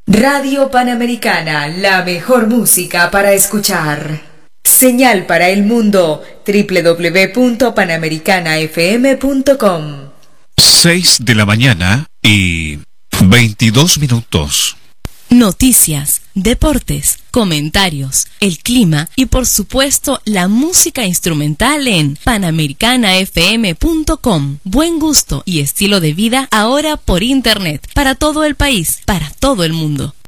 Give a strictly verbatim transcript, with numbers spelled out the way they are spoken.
Radio Panamericana, la mejor música para escuchar. Señal para el mundo, doble u doble u doble u punto panamericana f m punto com. seis de la mañana y veintidós minutos. Noticias, deportes, comentarios, el clima y por supuesto la música instrumental en panamericana f m punto com. Buen gusto y estilo de vida ahora por internet, para todo el país, para todo el mundo.